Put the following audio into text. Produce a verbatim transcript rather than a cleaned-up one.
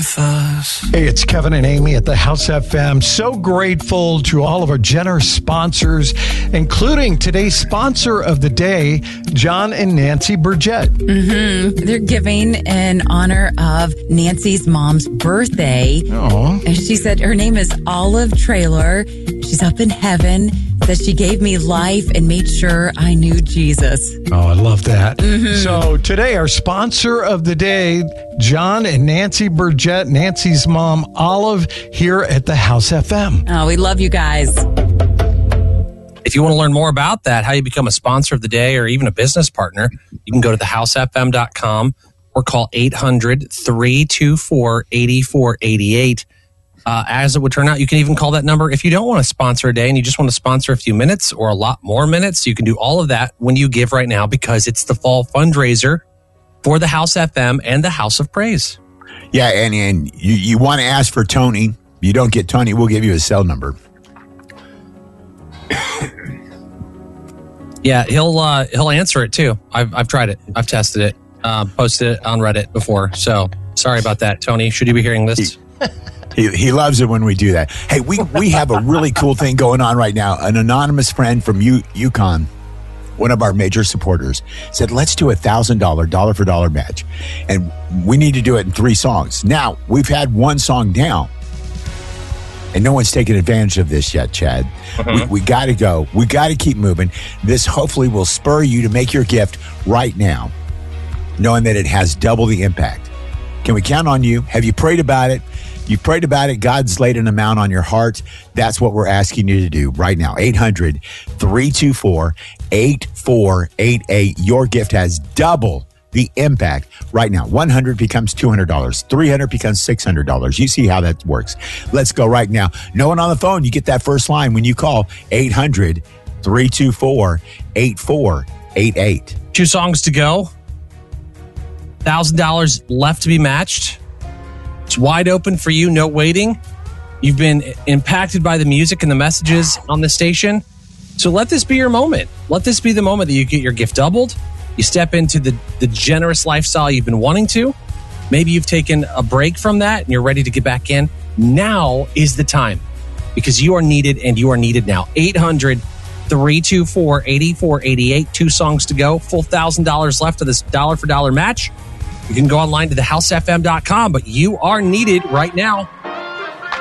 with us. Hey, it's Kevin and Amy at the House F M. So grateful to all of our generous sponsors, including today's sponsor of the day, John and Nancy Burgett. Mm-hmm. They're giving in honor of Nancy's mom's birthday. Oh. And she said her name is Olive Trailer. She's up in heaven. Said she gave me life and made sure I knew Jesus. Oh, I love that. Mm-hmm. So today, our sponsor of the day, John and Nancy Burgett, Nancy's mom, Olive, here at the House F M. Oh, we love you guys. If you want to learn more about that, how you become a sponsor of the day or even a business partner, you can go to the house f m dot com or call eight hundred, three two four, eight four eight eight. Uh, as it would turn out, you can even call that number if you don't want to sponsor a day and you just want to sponsor a few minutes or a lot more minutes. You can do all of that when you give right now because it's the fall fundraiser for the House F M and the House of Praise. Yeah, and, and you, you want to ask for Tony. You don't get Tony, we'll give you his cell number. Yeah, he'll uh, he'll answer it too. I've I've tried it. I've tested it. Uh, posted it on Reddit before. So sorry about that, Tony. Should you be hearing this? He he loves it when we do that. Hey, we, we have a really cool thing going on right now. An anonymous friend from U, Yukon, one of our major supporters, said, let's do a one thousand dollars dollar for dollar match. And we need to do it in three songs. Now, we've had one song down. And no one's taken advantage of this yet, Chad. Uh-huh. We, we got to go. We got to keep moving. This hopefully will spur you to make your gift right now, knowing that it has double the impact. Can we count on you? Have you prayed about it? You've prayed about it. God's laid an amount on your heart. That's what we're asking you to do right now. eight hundred, three two four, eight four eight eight. Your gift has double the impact right now. one hundred becomes two hundred dollars. three hundred becomes six hundred dollars. You see how that works. Let's go right now. No one on the phone. You get that first line when you call eight hundred, three two four, eight four eight eight. Two songs to go. one thousand dollars left to be matched. It's wide open for you, no waiting. You've been impacted by the music and the messages on the station. So let this be your moment. Let this be the moment that you get your gift doubled. You step into the, the generous lifestyle you've been wanting to. Maybe you've taken a break from that and you're ready to get back in. Now is the time because you are needed and you are needed now. eight hundred, three two four, eight four eight eight. Two songs to go. Full one thousand dollars left of this dollar for dollar match. You can go online to the house f m dot com, but you are needed right now.